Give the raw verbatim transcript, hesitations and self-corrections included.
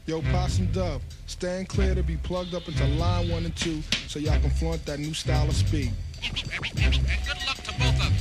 Yo, Possum Dub, stand clear to be plugged up into line one and two so y'all can flaunt that new style of speed. And good luck to both of you.